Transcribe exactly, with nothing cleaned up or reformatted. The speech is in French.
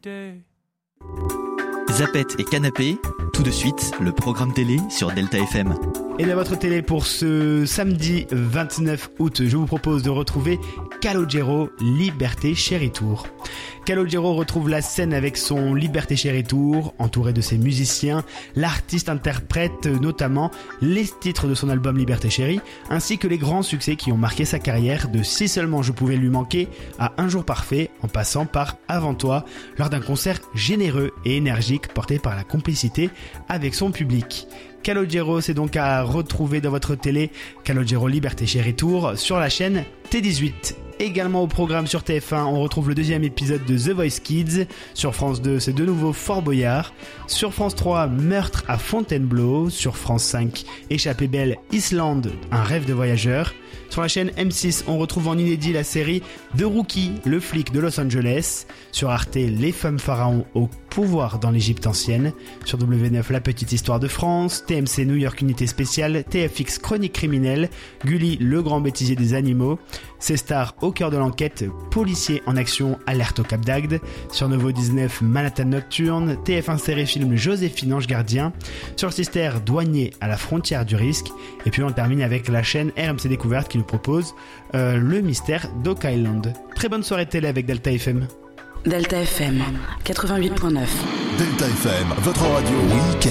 day. Zapette et Canapé, tout de suite, le programme télé sur Delta F M. Et dans votre télé pour ce samedi vingt-neuf août, je vous propose de retrouver Calogero, Liberté Chéri Tour. Calogero retrouve la scène avec son Liberté Chéri Tour, entouré de ses musiciens. L'artiste interprète notamment les titres de son album Liberté Chérie, ainsi que les grands succès qui ont marqué sa carrière, de Si seulement je pouvais lui manquer à Un jour parfait, en passant par Avant toi, lors d'un concert généreux et énergique porté par la complicité avec son public. Calogero, c'est donc à retrouver dans votre télé. Calogero Liberté Chéri Tour sur la chaîne T dix-huit. Également au programme sur T F un, on retrouve le deuxième épisode de The Voice Kids. Sur France deux, c'est de nouveau Fort Boyard. Sur France trois, Meurtre à Fontainebleau. Sur France cinq, Échappée belle, Islande, un rêve de voyageur. Sur la chaîne M six, on retrouve en inédit la série The Rookie, le flic de Los Angeles. Sur Arte, Les femmes pharaons au pouvoir dans l'Égypte ancienne. Sur W neuf, La petite histoire de France. T M C New York Unité spéciale. T F X Chronique criminelle. Gulli, le grand bêtisier des animaux. C-Star au cœur de l'enquête, policier en action, alerte au Cap d'Agde. Sur Novo dix-neuf, Manhattan Nocturne. T F un série film Joséphine Ange Gardien. Sur Sister, douanier à la frontière du risque. Et puis on termine avec la chaîne R M C Découverte qui nous propose euh, le mystère d'Oak Island. Très bonne soirée télé avec Delta F M. Delta F M quatre-vingt-huit virgule neuf. Delta F M, votre radio week-end.